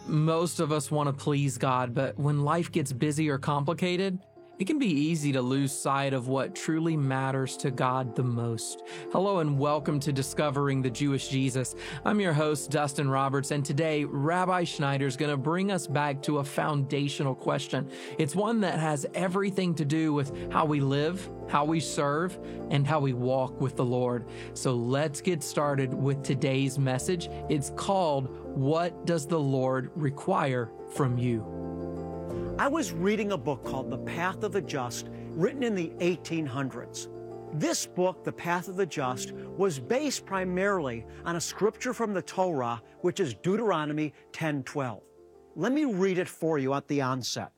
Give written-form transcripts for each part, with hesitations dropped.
Most of us want to please God, but when life gets busy or complicated, it can be easy to lose sight of what truly matters to God the most. Hello and welcome to Discovering the Jewish Jesus. I'm your host, Dustin Roberts, and today Rabbi Schneider is going to bring us back to a foundational question. It's one that has everything to do with how we live, how we serve, and how we walk with the Lord. So let's get started with today's message. It's called, What Does the Lord Require from You? I was reading a book called The Path of the Just, written in the 1800s. This book, The Path of the Just, was based primarily on a scripture from the Torah, which is Deuteronomy 10:12. Let me read it for you at the onset.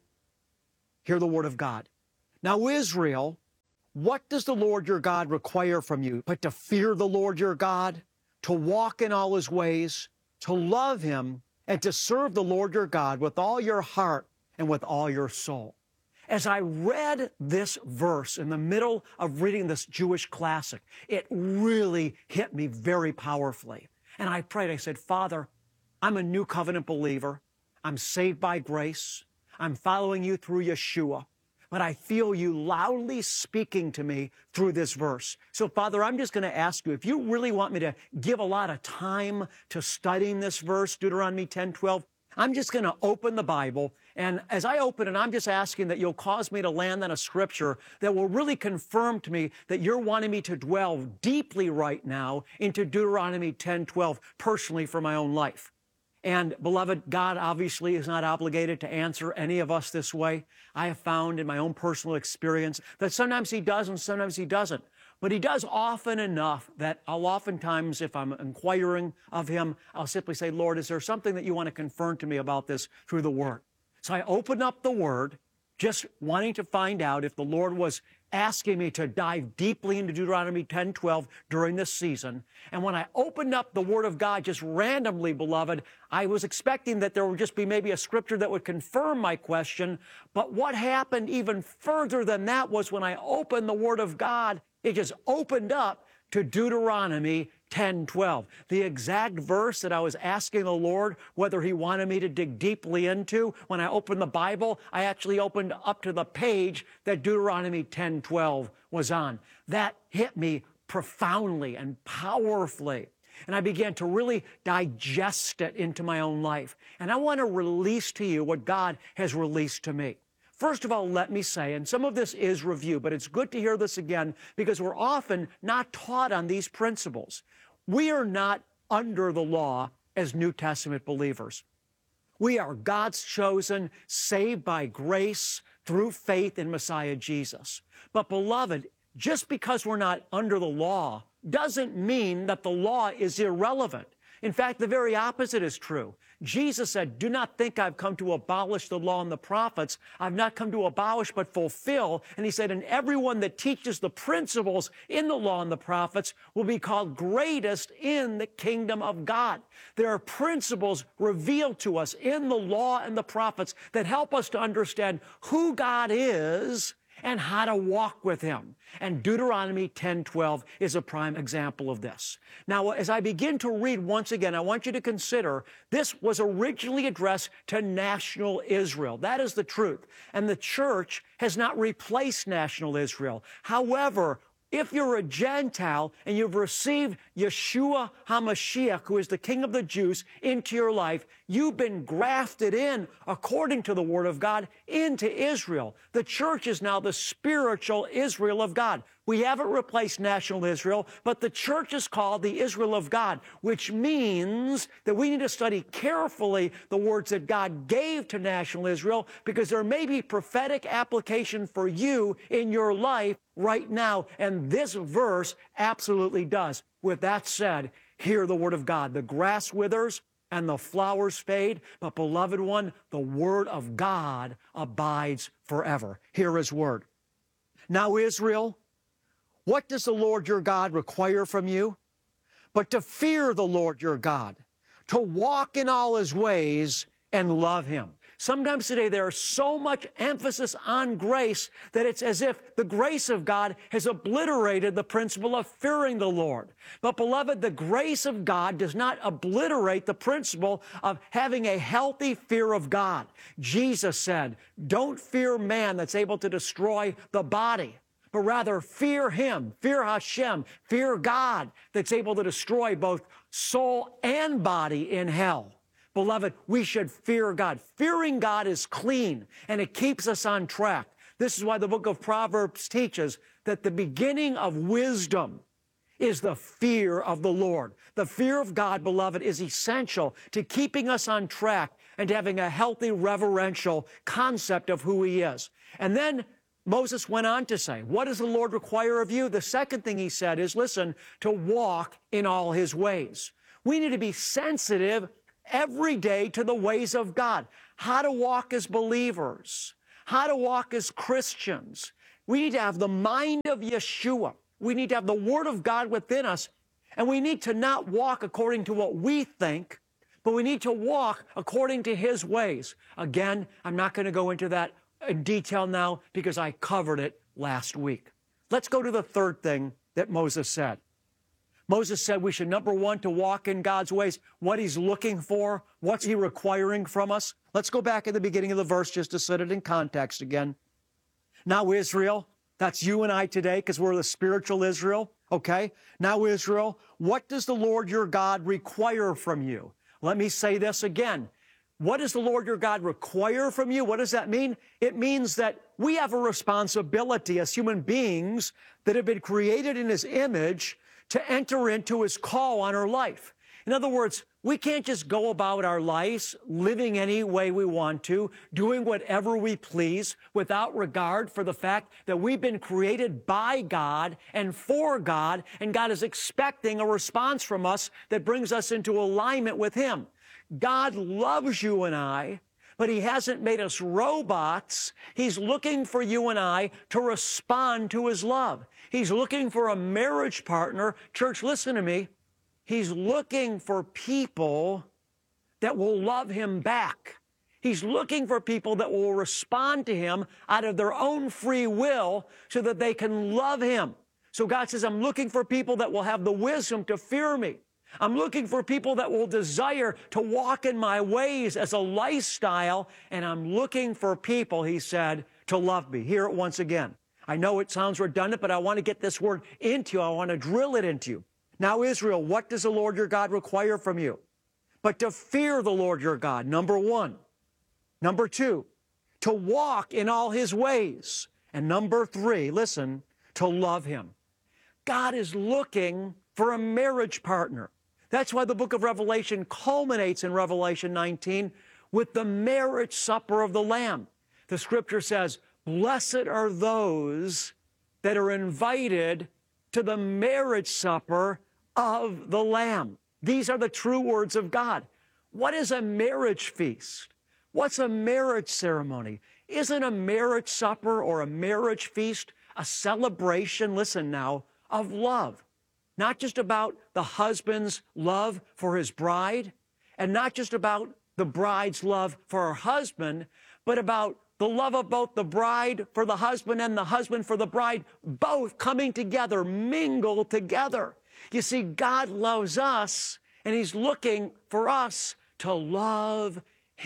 Hear the word of God. Now, Israel, what does the Lord your God require from you but to fear the Lord your God, to walk in all his ways, to love him, and to serve the Lord your God with all your heart and with all your soul? As I read this verse in the middle of reading this Jewish classic, it really hit me very powerfully. And I prayed, I said, Father, I'm a new covenant believer. I'm saved by grace. I'm following you through Yeshua. But I feel you loudly speaking to me through this verse. So, Father, I'm just going to ask you, if you really want me to give a lot of time to studying this verse, Deuteronomy 10:12, I'm just going to open the Bible, and as I open it, I'm just asking that you'll cause me to land on a scripture that will really confirm to me that you're wanting me to dwell deeply right now into Deuteronomy 10:12 personally for my own life. And beloved, God obviously is not obligated to answer any of us this way. I have found in my own personal experience that sometimes he does and sometimes he doesn't. But he does often enough that I'll oftentimes, if I'm inquiring of him, I'll simply say, Lord, is there something that you want to confirm to me about this through the Word? So I open up the Word, just wanting to find out if the Lord was asking me to dive deeply into Deuteronomy 10:12 during this season. And when I opened up the Word of God just randomly, beloved, I was expecting that there would just be maybe a scripture that would confirm my question. But what happened even further than that was when I opened the Word of God, it just opened up to Deuteronomy 10:12, the exact verse that I was asking the Lord whether he wanted me to dig deeply into. When I opened the Bible, I actually opened up to the page that Deuteronomy 10:12 was on. That hit me profoundly and powerfully. And I began to really digest it into my own life. And I want to release to you what God has released to me. First of all, let me say, and some of this is review, but it's good to hear this again because we're often not taught on these principles. We are not under the law as New Testament believers. We are God's chosen, saved by grace through faith in Messiah Jesus. But beloved, just because we're not under the law doesn't mean that the law is irrelevant. In fact, the very opposite is true. Jesus said, do not think I've come to abolish the law and the prophets. I've not come to abolish but fulfill. And he said, and everyone that teaches the principles in the law and the prophets will be called greatest in the kingdom of God. There are principles revealed to us in the law and the prophets that help us to understand who God is and how to walk with him. And Deuteronomy 10:12 is a prime example of this. Now, as I begin to read once again, I want you to consider this was originally addressed to national Israel. That is the truth. And the church has not replaced national Israel. However, if you're a Gentile and you've received Yeshua HaMashiach, who is the King of the Jews, into your life, you've been grafted in, according to the Word of God, into Israel. The church is now the spiritual Israel of God. We haven't replaced national Israel, but the church is called the Israel of God, which means that we need to study carefully the words that God gave to national Israel, because there may be prophetic application for you in your life right now, and this verse absolutely does. With that said, hear the word of God. The grass withers and the flowers fade, but beloved one, the word of God abides forever. Hear his word. Now, Israel, what does the Lord your God require from you? But to fear the Lord your God, to walk in all his ways and love him. Sometimes today there is so much emphasis on grace that it's as if the grace of God has obliterated the principle of fearing the Lord. But beloved, the grace of God does not obliterate the principle of having a healthy fear of God. Jesus said, don't fear man that's able to destroy the body, but rather fear him, fear Hashem, fear God that's able to destroy both soul and body in hell. Beloved, we should fear God. Fearing God is clean, and it keeps us on track. This is why the book of Proverbs teaches that the beginning of wisdom is the fear of the Lord. The fear of God, beloved, is essential to keeping us on track and to having a healthy reverential concept of who he is. And then Moses went on to say, what does the Lord require of you? The second thing he said is, listen, to walk in all his ways. We need to be sensitive every day to the ways of God, how to walk as believers, how to walk as Christians. We need to have the mind of Yeshua. We need to have the Word of God within us, and we need to not walk according to what we think, but we need to walk according to his ways. Again, I'm not going to go into that in detail now because I covered it last week. Let's go to the third thing that Moses said. Moses said we should, number one, to walk in God's ways, what he's looking for, what's he requiring from us. Let's go back at the beginning of the verse just to set it in context again. Now Israel, that's you and I today because we're the spiritual Israel, okay? Now Israel, what does the Lord your God require from you? Let me say this again. What does the Lord your God require from you? What does that mean? It means that we have a responsibility as human beings that have been created in his image to enter into his call on our life. In other words, we can't just go about our lives living any way we want to, doing whatever we please without regard for the fact that we've been created by God and for God, and God is expecting a response from us that brings us into alignment with him. God loves you and I, but he hasn't made us robots. He's looking for you and I to respond to his love. He's looking for a marriage partner. Church, listen to me. He's looking for people that will love him back. He's looking for people that will respond to him out of their own free will so that they can love him. So God says, I'm looking for people that will have the wisdom to fear me. I'm looking for people that will desire to walk in my ways as a lifestyle, and I'm looking for people, he said, to love me. Hear it once again. I know it sounds redundant, but I want to get this word into you. I want to drill it into you. Now, Israel, what does the Lord your God require from you? But to fear the Lord your God, number one. Number two, to walk in all his ways. And number three, listen, to love him. God is looking for a marriage partner. That's why the book of Revelation culminates in Revelation 19 with the marriage supper of the Lamb. The scripture says, blessed are those that are invited to the marriage supper of the Lamb. These are the true words of God. What is a marriage feast? What's a marriage ceremony? Isn't a marriage supper or a marriage feast a celebration, listen now, of love? Not just about the husband's love for his bride, and not just about the bride's love for her husband, but about the love of both the bride for the husband and the husband for the bride, both coming together, mingled together. You see, God loves us, and he's looking for us to love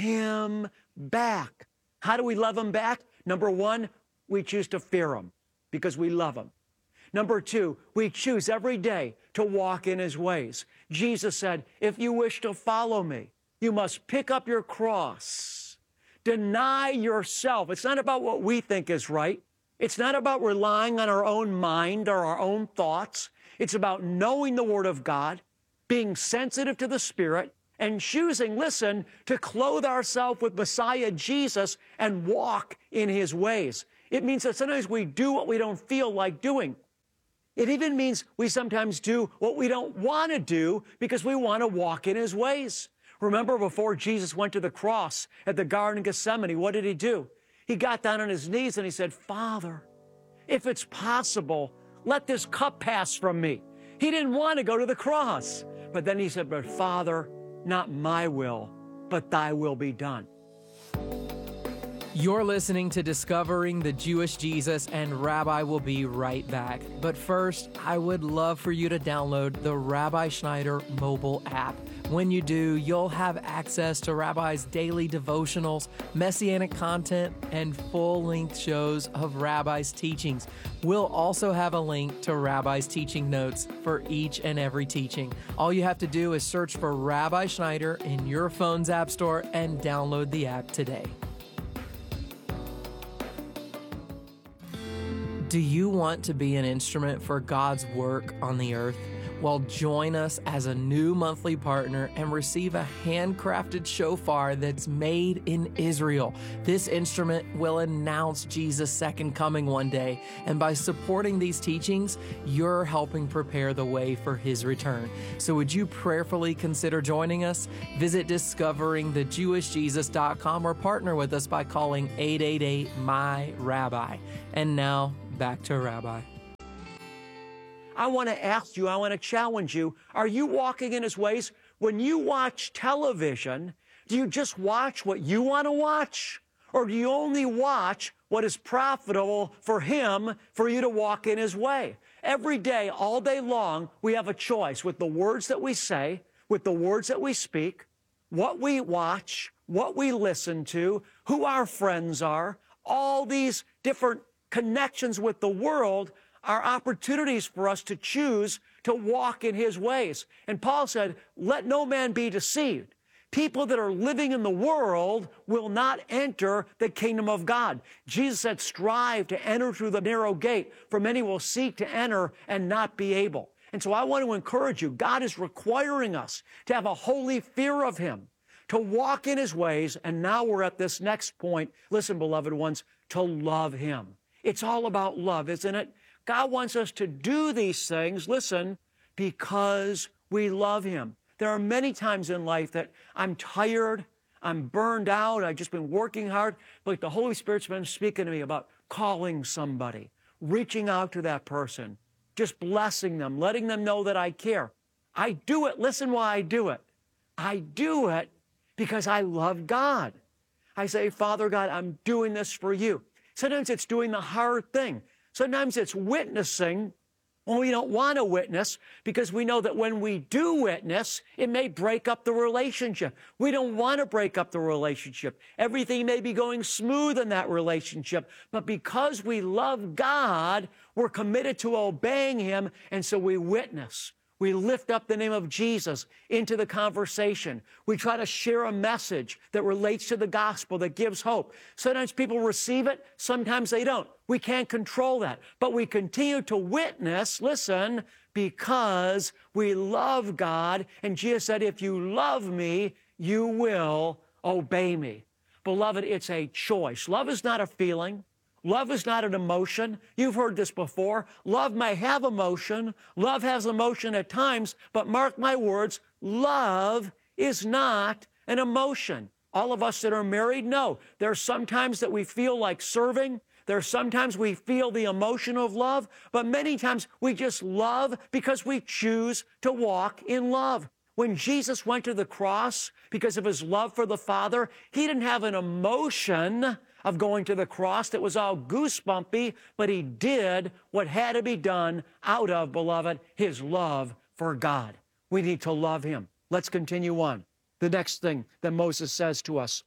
him back. How do we love him back? Number one, we choose to fear him because we love him. Number two, we choose every day to walk in his ways. Jesus said, if you wish to follow me, you must pick up your cross, deny yourself. It's not about what we think is right. It's not about relying on our own mind or our own thoughts. It's about knowing the Word of God, being sensitive to the Spirit, and choosing, listen, to clothe ourselves with Messiah Jesus and walk in his ways. It means that sometimes we do what we don't feel like doing. It even means we sometimes do what we don't want to do because we want to walk in his ways. Remember, before Jesus went to the cross at the Garden of Gethsemane, what did he do? He got down on his knees and he said, Father, if it's possible, let this cup pass from me. He didn't want to go to the cross. But then he said, but Father, not my will, but thy will be done. You're listening to Discovering the Jewish Jesus, and Rabbi will be right back. But first, I would love for you to download the Rabbi Schneider mobile app. When you do, you'll have access to Rabbi's daily devotionals, messianic content, and full-length shows of Rabbi's teachings. We'll also have a link to Rabbi's teaching notes for each and every teaching. All you have to do is search for Rabbi Schneider in your phone's app store and download the app today. Do you want to be an instrument for God's work on the earth? Well, join us as a new monthly partner and receive a handcrafted shofar that's made in Israel. This instrument will announce Jesus' second coming one day, and by supporting these teachings, you're helping prepare the way for his return. So would you prayerfully consider joining us? Visit discoveringthejewishjesus.com or partner with us by calling 888-MY-RABBI. And now, back to Rabbi. I want to ask you, I want to challenge you, are you walking in his ways? When you watch television, do you just watch what you want to watch? Or do you only watch what is profitable for him, for you to walk in his way? Every day, all day long, we have a choice with the words that we say, with the words that we speak, what we watch, what we listen to, who our friends are. All these different connections with the world are opportunities for us to choose to walk in his ways. And Paul said, let no man be deceived. People that are living in the world will not enter the kingdom of God. Jesus said, strive to enter through the narrow gate, for many will seek to enter and not be able. And so I want to encourage you, God is requiring us to have a holy fear of him, to walk in his ways. And now we're at this next point. Listen, beloved ones, to love him. It's all about love, isn't it? God wants us to do these things, listen, because we love him. There are many times in life that I'm tired, I'm burned out, I've just been working hard, but the Holy Spirit's been speaking to me about calling somebody, reaching out to that person, just blessing them, letting them know that I care. I do it. Listen why I do it. I do it because I love God. I say, Father God, I'm doing this for you. Sometimes it's doing the hard thing. Sometimes it's witnessing when we don't want to witness, because we know that when we do witness, it may break up the relationship. We don't want to break up the relationship. Everything may be going smooth in that relationship, but because we love God, we're committed to obeying him, and so we witness. We lift up the name of Jesus into the conversation. We try to share a message that relates to the gospel, that gives hope. Sometimes people receive it, sometimes they don't. We can't control that. But we continue to witness, listen, because we love God. And Jesus said, if you love me, you will obey me. Beloved, it's a choice. Love is not a feeling. Love is not an emotion. You've heard this before. Love may have emotion. Love has emotion at times, but mark my words, love is not an emotion. All of us that are married know there are some times that we feel like serving. There are sometimes we feel the emotion of love, but many times we just love because we choose to walk in love. When Jesus went to the cross because of his love for the Father, he didn't have an emotion of going to the cross that was all goosebumpy, but he did what had to be done out of, beloved, his love for God. We need to love him. Let's continue on. The next thing that Moses says to us,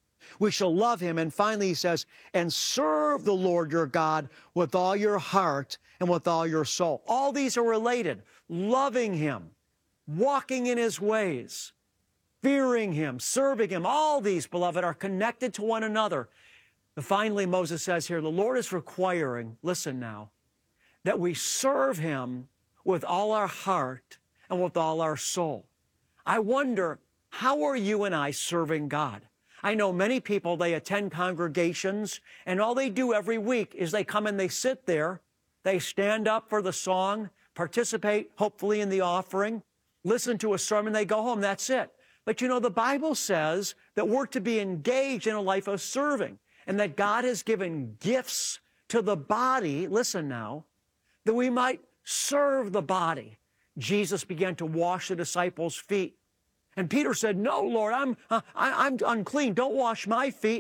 we shall love him. And finally he says, and serve the Lord your God with all your heart and with all your soul. All these are related. Loving him, walking in his ways, fearing him, serving him. All these, beloved, are connected to one another. Finally, Moses says here, the Lord is requiring, listen now, that we serve him with all our heart and with all our soul. I wonder, how are you and I serving God? I know many people, they attend congregations, and all they do every week is they come and they sit there, they stand up for the song, participate, hopefully, in the offering, listen to a sermon, they go home, that's it. But you know, the Bible says that we're to be engaged in a life of serving, and that God has given gifts to the body, listen now, that we might serve the body. Jesus began to wash the disciples' feet. And Peter said, no, Lord, I'm unclean. Don't wash my feet.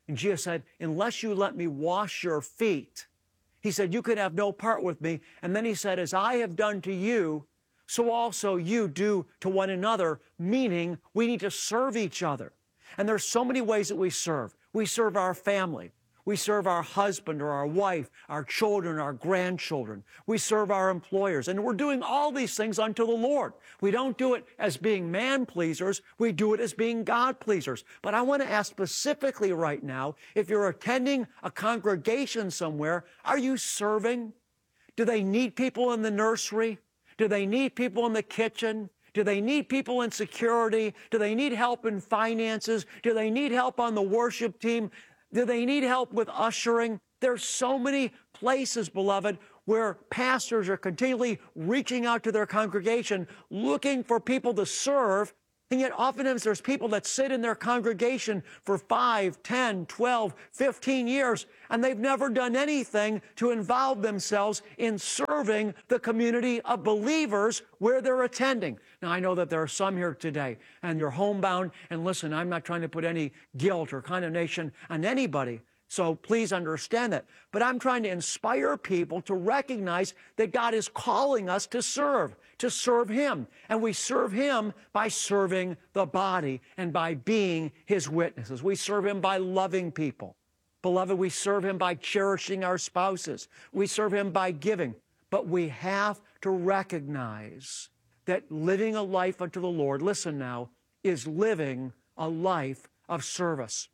And Jesus said, unless you let me wash your feet, he said, you could have no part with me. And then he said, as I have done to you, so also you do to one another, meaning we need to serve each other. And there's so many ways that we serve. We serve our family. We serve our husband or our wife, our children, our grandchildren. We serve our employers. And we're doing all these things unto the Lord. We don't do it as being man-pleasers. We do it as being God-pleasers. But I want to ask specifically right now, if you're attending a congregation somewhere, are you serving? Do they need people in the nursery? Do they need people in the kitchen? Do they need people in security? Do they need help in finances? Do they need help on the worship team? Do they need help with ushering? There's so many places, beloved, where pastors are continually reaching out to their congregation, looking for people to serve. And yet oftentimes there's people that sit in their congregation for 5, 10, 12, 15 years, and they've never done anything to involve themselves in serving the community of believers where they're attending. Now, I know that there are some here today, and you're homebound, and listen, I'm not trying to put any guilt or condemnation on anybody, so please understand that. But I'm trying to inspire people to recognize that God is calling us to serve Him. And we serve Him by serving the body and by being His witnesses. We serve Him by loving people. Beloved, we serve Him by cherishing our spouses. We serve Him by giving. But we have to recognize that living a life unto the Lord, listen now, is living a life of service.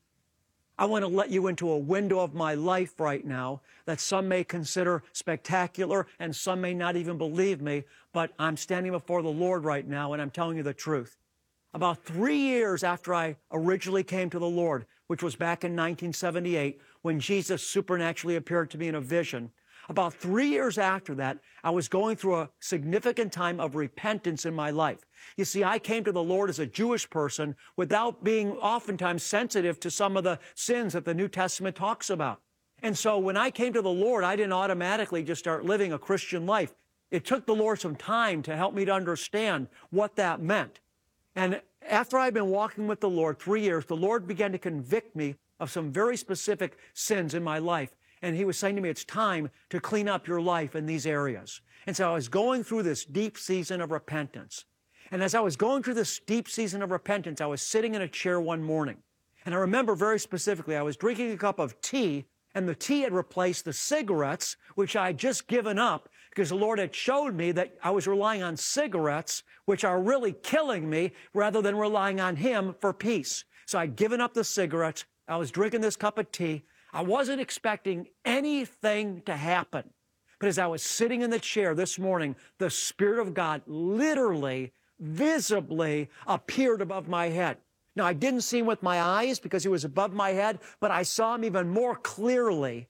I want to let you into a window of my life right now that some may consider spectacular and some may not even believe me, but I'm standing before the Lord right now and I'm telling you the truth. About 3 years after I originally came to the Lord, which was back in 1978, when Jesus supernaturally appeared to me in a vision, about 3 years after that, I was going through a significant time of repentance in my life. You see, I came to the Lord as a Jewish person without being oftentimes sensitive to some of the sins that the New Testament talks about. And so when I came to the Lord, I didn't automatically just start living a Christian life. It took the Lord some time to help me to understand what that meant. And after I'd been walking with the Lord 3 years, the Lord began to convict me of some very specific sins in my life. And He was saying to me, it's time to clean up your life in these areas. And so I was going through this deep season of repentance. And as I was going through this deep season of repentance, I was sitting in a chair one morning. And I remember very specifically, I was drinking a cup of tea, and the tea had replaced the cigarettes, which I had just given up because the Lord had showed me that I was relying on cigarettes, which are really killing me, rather than relying on Him for peace. So I'd given up the cigarettes. I was drinking this cup of tea. I wasn't expecting anything to happen. But as I was sitting in the chair this morning, the Spirit of God literally, visibly appeared above my head. Now, I didn't see Him with my eyes because He was above my head, but I saw Him even more clearly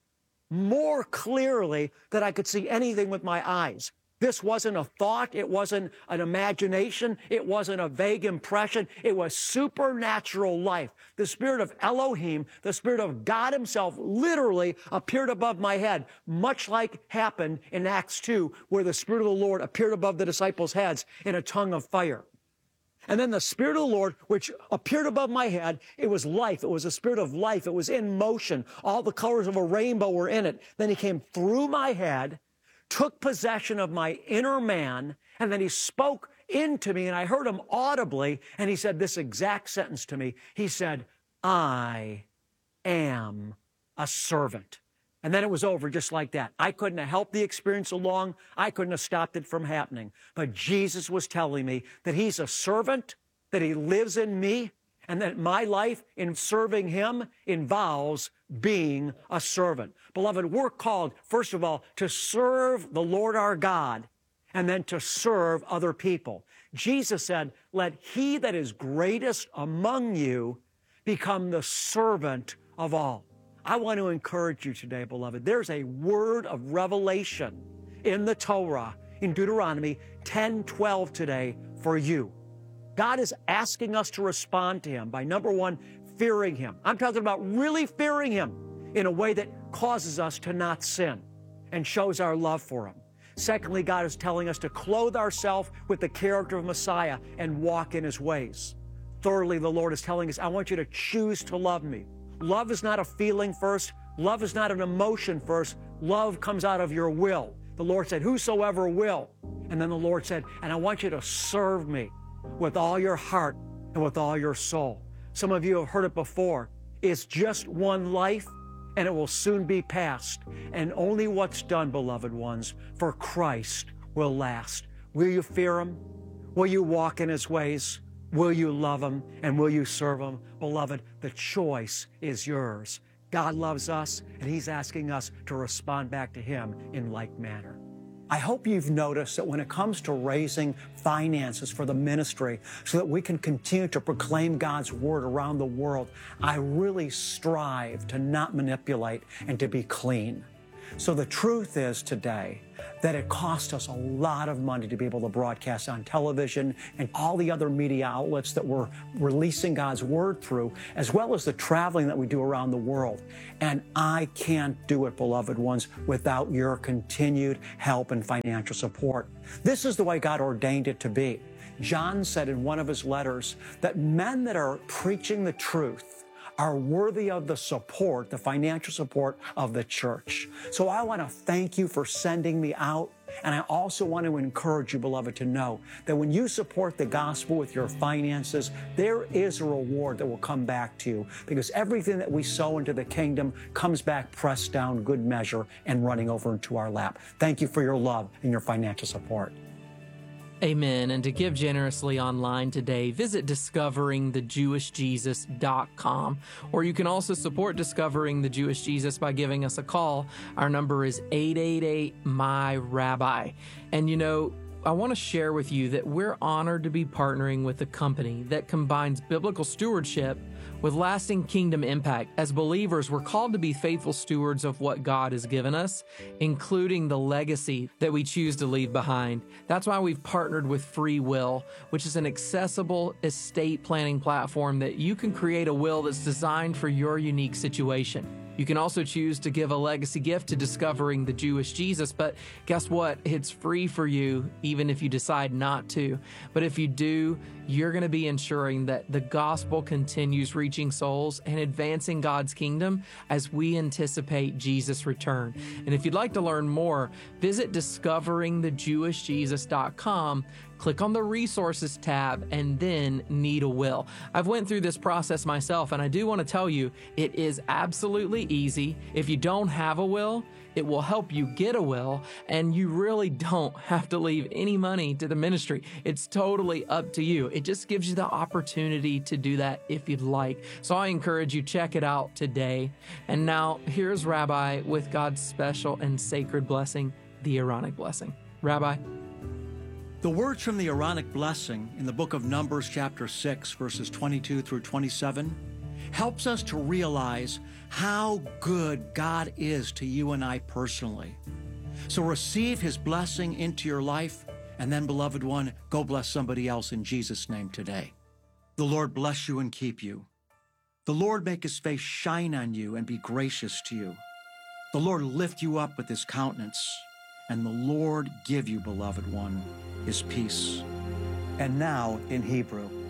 than I could see anything with my eyes. This wasn't a thought. It wasn't an imagination. It wasn't a vague impression. It was supernatural life. The Spirit of Elohim, the Spirit of God Himself, literally appeared above my head, much like happened in Acts 2, where the Spirit of the Lord appeared above the disciples' heads in a tongue of fire. And then the Spirit of the Lord, which appeared above my head, it was life. It was a spirit of life. It was in motion. All the colors of a rainbow were in it. Then He came through my head, took possession of my inner man, and then He spoke into me, and I heard Him audibly, and He said this exact sentence to me. He said, I am a servant. And then it was over just like that. I couldn't have helped the experience along. I couldn't have stopped it from happening. But Jesus was telling me that He's a servant, that He lives in me, and that my life in serving Him involves being a servant. Beloved, we're called, first of all, to serve the Lord our God, and then to serve other people. Jesus said, let he that is greatest among you become the servant of all. I want to encourage you today, beloved. There's a word of revelation in the Torah, in Deuteronomy 10:12 today for you. God is asking us to respond to Him by, number one, fearing Him. I'm talking about really fearing Him in a way that causes us to not sin and shows our love for Him. Secondly, God is telling us to clothe ourselves with the character of Messiah and walk in His ways. Thirdly, the Lord is telling us, I want you to choose to love me. love is not a feeling first. Love is not an emotion first. Love comes out of your will. The Lord said, whosoever will. And then the Lord said, and I want you to serve me with all your heart and with all your soul. Some of you have heard it before. It's just one life, and it will soon be past. And only what's done, beloved ones, for Christ will last. Will you fear Him? Will you walk in His ways? Will you love Him? And will you serve Him? Beloved, the choice is yours. God loves us, and He's asking us to respond back to Him in like manner. I hope you've noticed that when it comes to raising finances for the ministry so that we can continue to proclaim God's word around the world, I really strive to not manipulate and to be clean. So the truth is today that it cost us a lot of money to be able to broadcast on television and all the other media outlets that we're releasing God's word through, as well as the traveling that we do around the world. And I can't do it, beloved ones, without your continued help and financial support. This is the way God ordained it to be. John said in one of his letters that men that are preaching the truth are worthy of the support, the financial support of the church. So I want to thank you for sending me out. And I also want to encourage you, beloved, to know that when you support the gospel with your finances, there is a reward that will come back to you, because everything that we sow into the kingdom comes back pressed down, good measure, and running over into our lap. Thank you for your love and your financial support. Amen. And to give generously online today, visit discoveringthejewishjesus.com. Or you can also support Discovering the Jewish Jesus by giving us a call. Our number is 888-MY-RABBI. And you know, I want to share with you that we're honored to be partnering with a company that combines biblical stewardship with lasting kingdom impact. As believers, we're called to be faithful stewards of what God has given us, including the legacy that we choose to leave behind. That's why we've partnered with Free Will, which is an accessible estate planning platform that you can create a will that's designed for your unique situation. You can also choose to give a legacy gift to Discovering the Jewish Jesus, but guess what? It's free for you, even if you decide not to. But if you do, you're going to be ensuring that the gospel continues reaching souls and advancing God's kingdom as we anticipate Jesus' return. And if you'd like to learn more, visit discoveringthejewishjesus.com. Click on the resources tab and then need a will. I've went through this process myself, and I do want to tell you it is absolutely easy. If you don't have a will, it will help you get a will, and you really don't have to leave any money to the ministry. It's totally up to you. It just gives you the opportunity to do that if you'd like. So I encourage you, check it out today. And now here's Rabbi with God's special and sacred blessing, the Aaronic blessing. Rabbi. The words from the Aaronic blessing in the book of Numbers chapter 6, verses 22 through 27, helps us to realize how good God is to you and I personally. So receive His blessing into your life, and then, beloved one, go bless somebody else in Jesus' name today. The Lord bless you and keep you. The Lord make His face shine on you and be gracious to you. The Lord lift you up with His countenance, and the Lord give you, beloved one, His peace. And now in Hebrew.